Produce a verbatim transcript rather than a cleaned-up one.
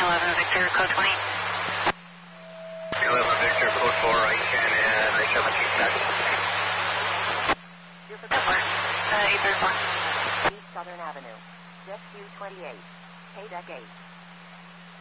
eleven Victor, code twenty. eleven Victor, code four, right ten and right seventeen taxi. Code four, uh, eight thirty-four. East Southern Avenue, Jet Q twenty-eight, K deck eight.